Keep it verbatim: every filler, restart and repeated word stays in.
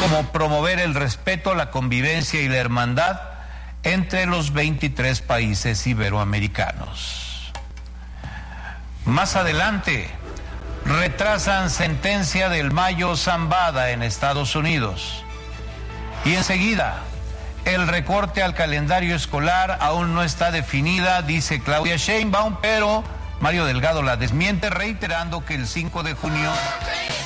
como promover el respeto, la convivencia y la hermandad entre los veintitrés países iberoamericanos. Más adelante, retrasan sentencia del Mayo Zambada en Estados Unidos. Y enseguida, el recorte al calendario escolar aún no está definida, dice Claudia Sheinbaum, pero Mario Delgado la desmiente, reiterando que el cinco de junio